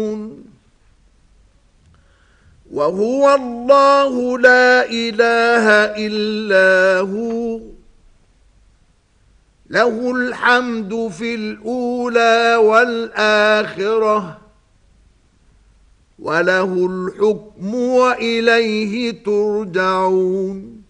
وهو الله لا إله إلا هو له الحمد في الأولى والآخرة وله الحكم وإليه ترجعون.